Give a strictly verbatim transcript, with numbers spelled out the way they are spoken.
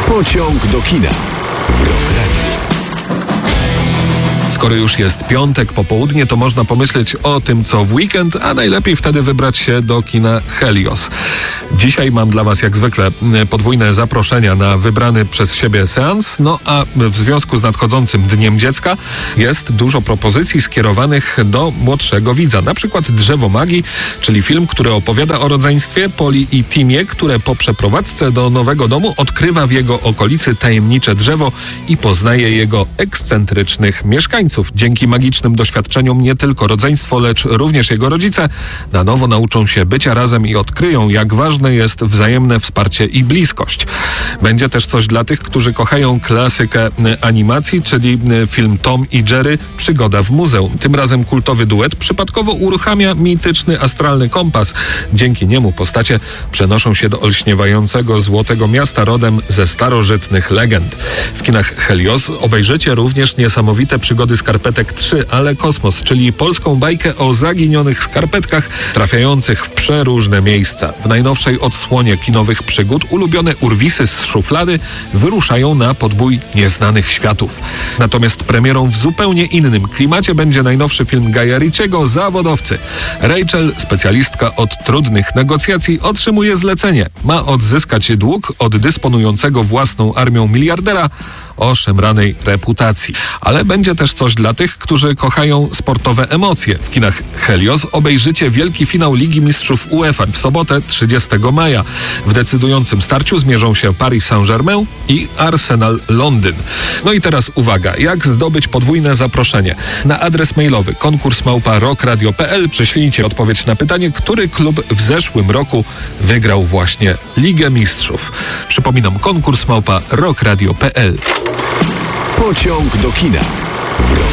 Pociąg do kina w Rock Radio. Skoro już jest piątek, popołudnie, to można pomyśleć o tym, co w weekend, a najlepiej wtedy wybrać się do kina Helios. Dzisiaj mam dla Was jak zwykle podwójne zaproszenia na wybrany przez siebie seans, no a w związku z nadchodzącym Dniem Dziecka jest dużo propozycji skierowanych do młodszego widza. Na przykład Drzewo Magii, czyli film, który opowiada o rodzeństwie Poli i Timie, które po przeprowadzce do nowego domu odkrywa w jego okolicy tajemnicze drzewo i poznaje jego ekscentrycznych mieszkańców. Dzięki magicznym doświadczeniom nie tylko rodzeństwo, lecz również jego rodzice na nowo nauczą się bycia razem i odkryją, jak ważne jest wzajemne wsparcie i bliskość. Będzie też coś dla tych, którzy kochają klasykę animacji, czyli film Tom i Jerry Przygoda w muzeum. Tym razem kultowy duet przypadkowo uruchamia mityczny astralny kompas. Dzięki niemu postacie przenoszą się do olśniewającego złotego miasta rodem ze starożytnych legend. W kinach Helios obejrzycie również niesamowite przygody Skarpetek trzy, ale kosmos, czyli polską bajkę o zaginionych skarpetkach trafiających w przeróżne miejsca. W najnowszej odsłonie kinowych przygód ulubione urwisy z szuflady wyruszają na podbój nieznanych światów. Natomiast premierą w zupełnie innym klimacie będzie najnowszy film Guya Ritchiego Zawodowcy. Rachel, specjalistka od trudnych negocjacji, otrzymuje zlecenie. Ma odzyskać dług od dysponującego własną armią miliardera o szemranej reputacji. Ale będzie też coś dla tych, którzy kochają sportowe emocje. W kinach Helios obejrzycie wielki finał Ligi Mistrzów UEFA w sobotę trzydziestego maja. W decydującym starciu zmierzą się Paris Saint-Germain i Arsenal Londyn. No i teraz uwaga, jak zdobyć podwójne zaproszenie? Na adres mailowy konkurs małpa rockradio kropka p l przyślijcie odpowiedź na pytanie, który klub w zeszłym roku wygrał właśnie Ligę Mistrzów. Przypominam, konkurs małpa rockradio kropka p l. Pociąg do kina w Rock